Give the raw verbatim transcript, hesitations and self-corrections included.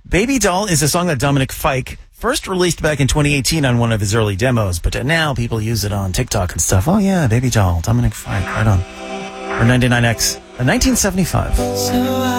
Baby Doll is a song that Dominic Fike first released back in twenty eighteen on one of his early demos, but now people use it on TikTok and stuff. Oh yeah, Baby Doll, Dominic Fike, right on. Or ninety-nine X, nineteen seventy-five.